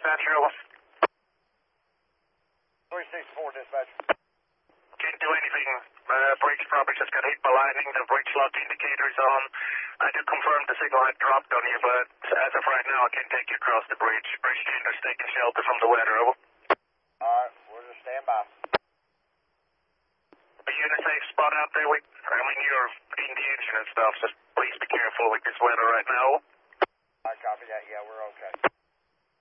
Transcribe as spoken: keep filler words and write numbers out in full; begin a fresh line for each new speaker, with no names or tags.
dispatcher, over.
three six four, dispatcher.
Can't do anything. Uh, bridge probably just got hit by lightning. The bridge lock indicator is on. I do confirm the signal had dropped on you, but as of right now, I can't take you across the bridge. Bridge tender's taking shelter from the weather, over.
Alright, we'll just stand by.
Are you in a safe spot out there? We, I mean, you're in the engine and stuff, so please be careful with this weather right now.
I copy that. Yeah, we're okay.